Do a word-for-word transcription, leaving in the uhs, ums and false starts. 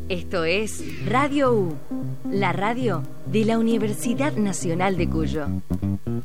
Esto es Radio U, la radio de la Universidad Nacional de Cuyo.